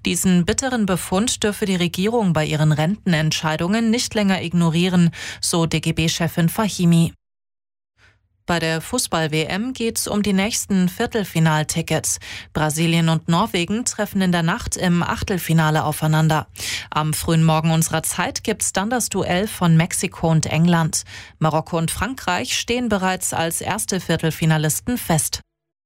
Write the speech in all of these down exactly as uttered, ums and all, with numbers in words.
Diesen bitteren Befund dürfe die Regierung bei ihren Rentenentscheidungen nicht länger ignorieren, so D G B-Chefin Fahimi. Bei der Fußball-W M geht es um die nächsten Viertelfinaltickets. Brasilien und Norwegen treffen in der Nacht im Achtelfinale aufeinander. Am frühen Morgen unserer Zeit gibt es dann das Duell von Mexiko und England. Marokko und Frankreich stehen bereits als erste Viertelfinalisten fest.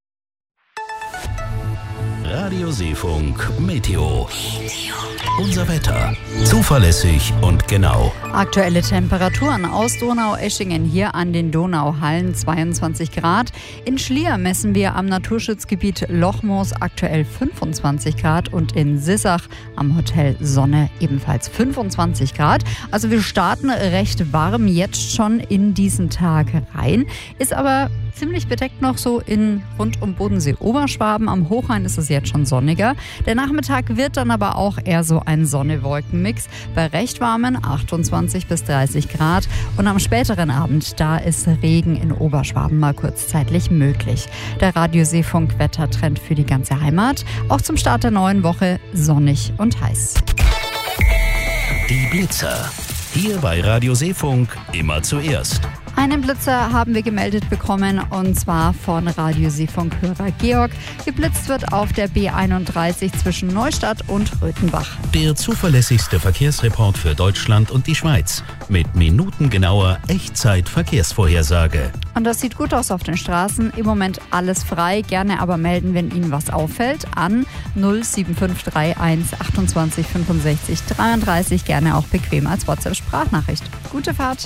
Radio Seefunk Meteo. Unser Wetter. Zuverlässig und genau. Aktuelle Temperaturen aus Donaueschingen hier an den Donauhallen zweiundzwanzig Grad. In Schlier messen wir am Naturschutzgebiet Lochmoos aktuell fünfundzwanzig Grad und in Sissach am Hotel Sonne ebenfalls fünfundzwanzig Grad. Also wir starten recht warm jetzt schon in diesen Tag rein. Ist aber ziemlich bedeckt noch so in rund um Bodensee-Oberschwaben. Am Hochrhein ist es jetzt schon sonniger. Der Nachmittag wird dann aber auch eher so ein Sonne-Wolken-Mix bei recht warmen achtundzwanzig bis dreißig Grad. Und am späteren Abend, da ist Regen in Oberschwaben mal kurzzeitig möglich. Der Radio-Seefunk-Wettertrend für die ganze Heimat. Auch zum Start der neuen Woche sonnig und heiß. Die Blitzer. Hier bei Radio Seefunk immer zuerst. Einen Blitzer haben wir gemeldet bekommen und zwar von Radio Seefunk-Hörer Georg. Geblitzt wird auf der B einunddreißig zwischen Neustadt und Röthenbach. Der zuverlässigste Verkehrsreport für Deutschland und die Schweiz mit minutengenauer Echtzeit-Verkehrsvorhersage. Und das sieht gut aus auf den Straßen. Im Moment alles frei. Gerne aber melden, wenn Ihnen was auffällt, an null sieben fünf drei eins achtundzwanzig fünfundsechzig dreiunddreißig. Gerne auch bequem als WhatsApp-Sprachnachricht. Gute Fahrt!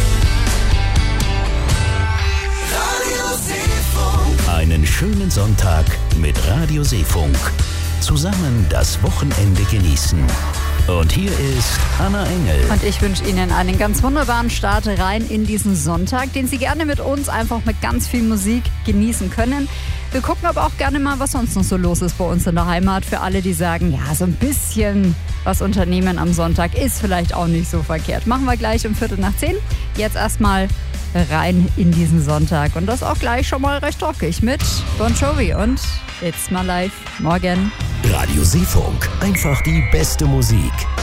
Einen schönen Sonntag mit Radio Seefunk. Zusammen das Wochenende genießen. Und hier ist Anna Engel. Und ich wünsche Ihnen einen ganz wunderbaren Start rein in diesen Sonntag, den Sie gerne mit uns einfach mit ganz viel Musik genießen können. Wir gucken aber auch gerne mal, was sonst noch so los ist bei uns in der Heimat. Für alle, die sagen, ja, so ein bisschen was unternehmen am Sonntag ist vielleicht auch nicht so verkehrt. Machen wir gleich um Viertel nach zehn. Jetzt erstmal rein in diesen Sonntag. Und das auch gleich schon mal recht rockig mit Bon Jovi und It's My Life. Morgen. Radio Seefunk. Einfach die beste Musik.